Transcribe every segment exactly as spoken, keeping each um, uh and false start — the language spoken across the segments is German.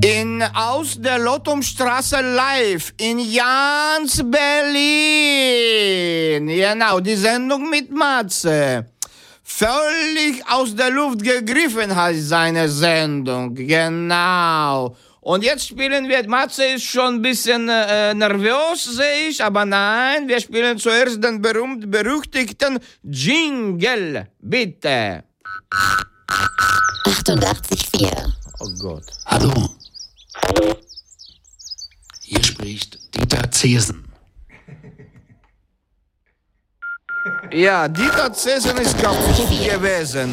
In Aus der Lottumstraße live in Jans Berlin. Genau, die Sendung mit Matze. Völlig aus der Luft gegriffen heißt seine Sendung. Genau. Und jetzt spielen wir, Matze ist schon ein bisschen äh, nervös, sehe ich, aber nein, wir spielen zuerst den berühmt-berüchtigten Jingle. Bitte. achtundachtzig Komma vier. Oh Gott. Hallo. Hier spricht Dieter Zesen. Ja, Dieter Zesen ist kaputt gewesen.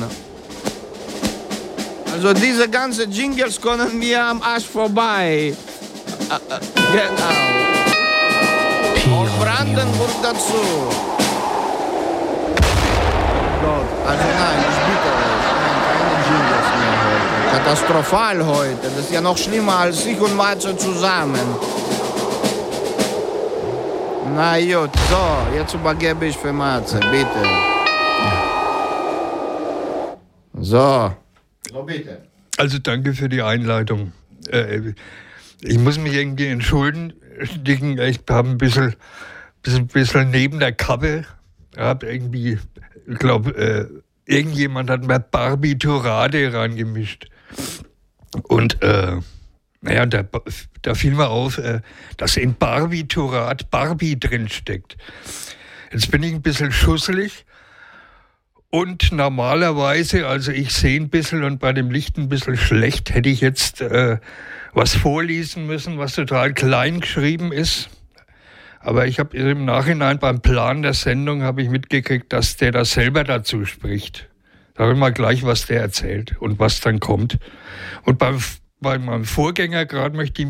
Also diese ganzen Jingles kommen mir am Arsch vorbei. Äh, äh, genau. Und Brandenburg dazu. Gott, also nein, ich bitte euch. Nein, keine Jingles mehr heute. Katastrophal heute. Das ist ja noch schlimmer als ich und Matze zusammen. Na gut, so, jetzt übergebe ich für Matze, bitte. So. So, bitte. Also danke für die Einleitung. Äh, ich muss mich irgendwie entschuldigen. Ich habe ein bisschen, bisschen, bisschen neben der Kappe, habe irgendwie, ich glaube, äh, irgendjemand hat mir Barbiturate reingemischt. Und äh, naja, da, da fiel mir auf, äh, dass in Barbiturat Barbie drin steckt. Jetzt bin ich ein bisschen schusselig. Und normalerweise, also ich sehe ein bisschen und bei dem Licht ein bisschen schlecht, hätte ich jetzt äh, was vorlesen müssen, was total klein geschrieben ist. Aber ich habe im Nachhinein beim Plan der Sendung habe ich mitgekriegt, dass der da selber dazu spricht. Da hören wir gleich, was der erzählt und was dann kommt. Und beim, bei meinem Vorgänger gerade möchte ich